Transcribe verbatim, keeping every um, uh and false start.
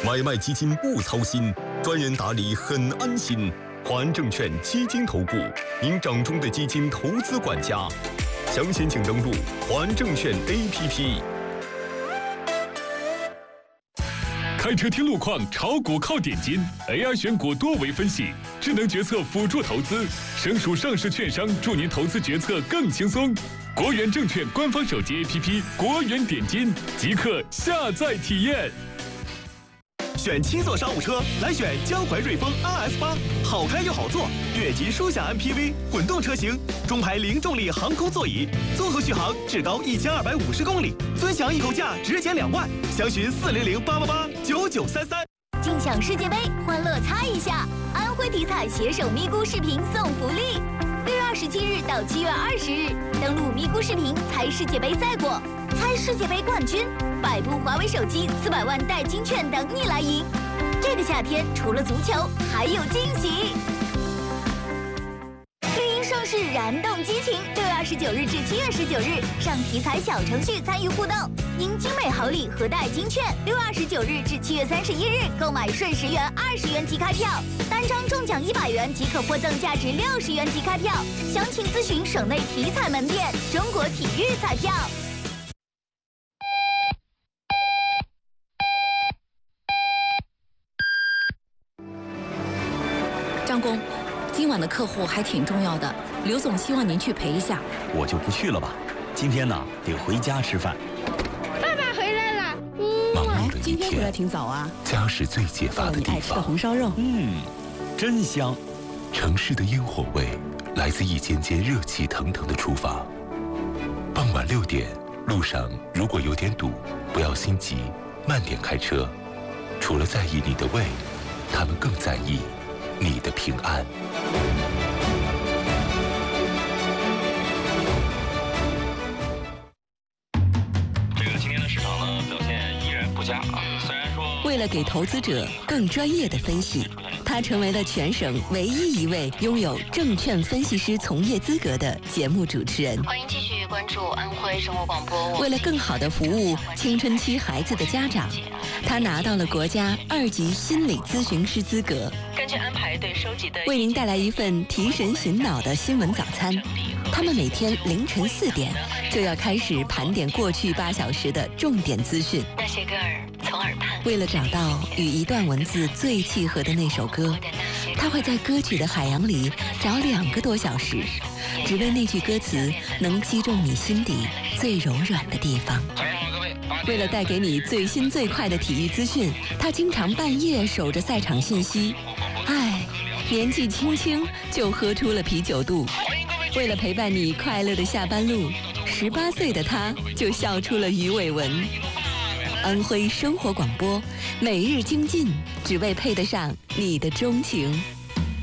买卖基金不操心，专人打理很安心。华安证券基金投顾，您掌中的基金投资管家。详情请登录华安证券 A P P。 开车听路况，炒股靠点金 ，A I 选股多维分析，智能决策辅助投资，省属上市券商助您投资决策更轻松。国元证券官方手机 A P P 国元点金，即刻下载体验。 选七座商务车，来选江淮瑞风 R S 八，好开又好坐，越级舒享 M P V 混动车型，中排零重力航空座椅，综合续航至高一千二百五十公里，尊享一口价直减两万，详询四零零八八八九九三三。 尽享世界杯，欢乐猜一下！安徽体彩携手咪咕视频送福利，六月二十七日到七月二十日，登录咪咕视频猜世界杯赛果，猜世界杯冠军，百部华为手机、四百万代金券等你来赢。这个夏天除了足球，还有惊喜！绿茵盛世，燃动激情，六月二十九日至七月十九日，上体彩小程序参与互动，赢精美好礼和代金券。六月二十九日至七月三十一日，购买顺十元、二十元即开票，单张中奖一百元即可获赠价值六十元即开票。详情咨询省内体彩门店。中国体育彩票。 张工，今晚的客户还挺重要的，刘总希望您去陪一下。 我就不去了吧，今天呢得回家吃饭。 爸爸回来了。 嗯，忙碌着一天， 今天回来挺早啊。 家是最解乏的地方。 你爱吃的红烧肉， 嗯，真香。 城市的烟火味来自一间间热气腾腾的厨房。傍晚六点，路上如果有点堵，不要心急，慢点开车。除了在意你的胃，他们更在意你的平安。 这个今天的市场呢表现依然不佳啊，虽然说为了给投资者更专业的分析，他成为了全省唯一一位拥有证券分析师从业资格的节目主持人。 欢迎继续关注安徽生活广播。 为了更好地服务青春期孩子的家长，他拿到了国家二级心理咨询师资格。 根据安排对收集的， 为您带来一份提神醒脑的新闻早餐。他们每天凌晨四点就要开始盘点过去八小时的重点资讯。 那些歌儿从耳畔。 为了找到与一段文字最契合的那首歌，他会在歌曲的海洋里找两个多小时，只为那句歌词能击中你心底最柔软的地方。为了带给你最新最快的体育资讯，他经常半夜守着赛场信息。唉，年纪轻轻就喝出了啤酒肚。为了陪伴你快乐的下班路，十八岁的他就笑出了鱼尾纹。安徽生活广播，每日精进，只为配得上你的钟情。